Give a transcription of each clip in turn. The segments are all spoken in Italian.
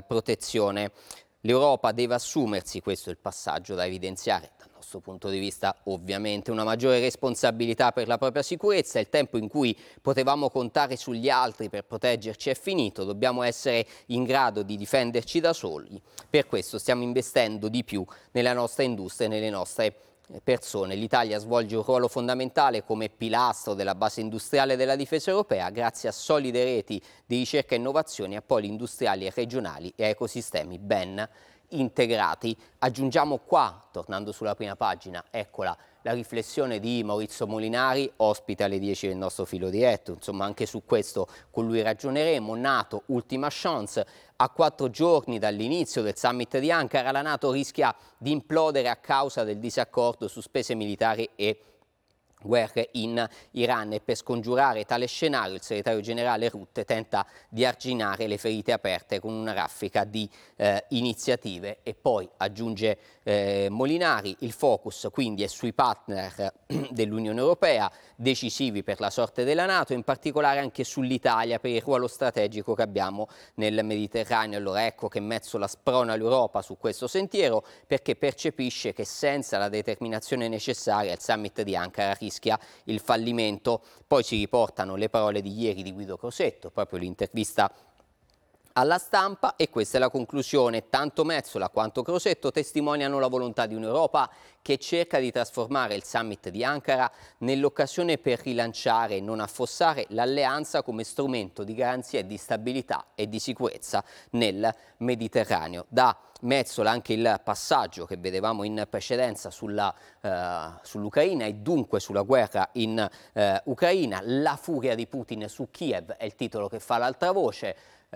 protezione. L'Europa deve assumersi, questo è il passaggio da evidenziare, dal nostro punto di vista ovviamente, una maggiore responsabilità per la propria sicurezza. Il tempo in cui potevamo contare sugli altri per proteggerci è finito, dobbiamo essere in grado di difenderci da soli. Per questo stiamo investendo di più nella nostra industria e nelle nostre persone. L'Italia svolge un ruolo fondamentale come pilastro della base industriale della difesa europea grazie a solide reti di ricerca e innovazione, a poli industriali e regionali e a ecosistemi ben integrati. Aggiungiamo qua, tornando sulla prima pagina, eccola, la riflessione di Maurizio Molinari, ospite alle 10 del nostro filo diretto, insomma anche su questo con lui ragioneremo. NATO, ultima chance, a 4 giorni dall'inizio del summit di Ankara la NATO rischia di implodere a causa del disaccordo su spese militari e guerre in Iran, e per scongiurare tale scenario il segretario generale Rutte tenta di arginare le ferite aperte con una raffica di iniziative. E poi aggiunge Molinari, il focus quindi è sui partner dell'Unione Europea decisivi per la sorte della NATO, in particolare anche sull'Italia per il ruolo strategico che abbiamo nel Mediterraneo. Allora ecco che Metsola sprona l'Europa su questo sentiero, perché percepisce che senza la determinazione necessaria il summit di Ankara rischia il fallimento. Poi si riportano le parole di ieri di Guido Crosetto, proprio l'intervista alla Stampa, e questa è la conclusione. Tanto Metsola quanto Crosetto testimoniano la volontà di un'Europa che cerca di trasformare il summit di Ankara nell'occasione per rilanciare e non affossare l'alleanza come strumento di garanzia e di stabilità e di sicurezza nel Mediterraneo. Da Metsola anche il passaggio che vedevamo in precedenza sull'Ucraina e dunque sulla guerra in Ucraina. La furia di Putin su Kiev è il titolo che fa l'altra voce.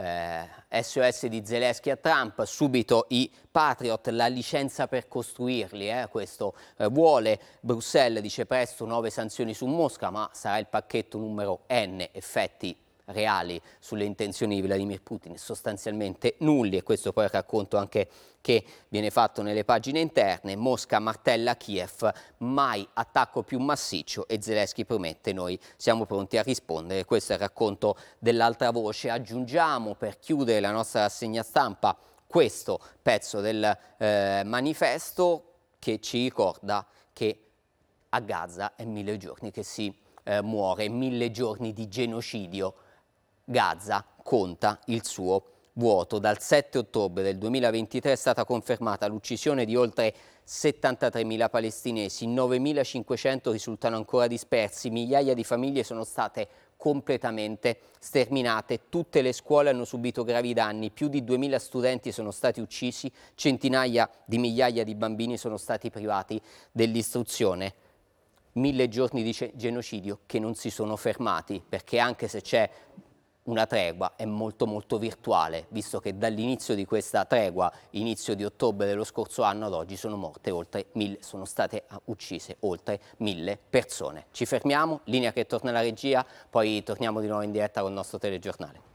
SOS di Zelensky a Trump, subito i Patriot, la licenza per costruirli, questo vuole. Bruxelles dice presto nuove sanzioni su Mosca, ma sarà il pacchetto numero N, effetti reali sulle intenzioni di Vladimir Putin sostanzialmente nulli, e questo poi è il racconto anche che viene fatto nelle pagine interne. Mosca martella Kiev, mai attacco più massiccio, e Zelensky promette noi siamo pronti a rispondere. Questo è il racconto dell'altra voce. Aggiungiamo per chiudere la nostra rassegna stampa questo pezzo del manifesto che ci ricorda che a Gaza è 1000 giorni che si muore, 1000 giorni di genocidio. Gaza conta il suo vuoto. Dal 7 ottobre del 2023 è stata confermata l'uccisione di oltre 73.000 palestinesi, 9.500 risultano ancora dispersi, migliaia di famiglie sono state completamente sterminate, tutte le scuole hanno subito gravi danni, più di 2.000 studenti sono stati uccisi, centinaia di migliaia di bambini sono stati privati dell'istruzione. 1000 giorni di genocidio che non si sono fermati, perché anche se c'è una tregua è molto virtuale, visto che dall'inizio di questa tregua, inizio di ottobre dello scorso anno ad oggi, sono morte oltre 1000, sono state uccise oltre 1000 persone. Ci fermiamo, linea che torna alla regia, poi torniamo di nuovo in diretta con il nostro telegiornale.